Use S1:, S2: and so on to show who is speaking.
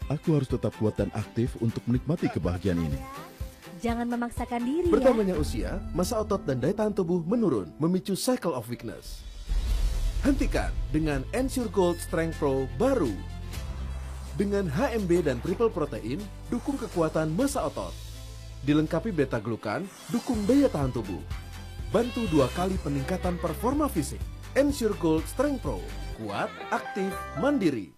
S1: Aku harus tetap kuat dan aktif untuk menikmati kebahagiaan ini.
S2: Jangan memaksakan diri ya.
S3: Bertambahnya usia, massa otot dan daya tahan tubuh menurun, memicu cycle of weakness. Hentikan dengan Ensure Gold Strength Pro baru. Dengan HMB dan triple protein, dukung kekuatan massa otot. Dilengkapi beta-glukan, dukung daya tahan tubuh. Bantu 2 kali peningkatan performa fisik. Ensure Gold Strength Pro, kuat, aktif, mandiri.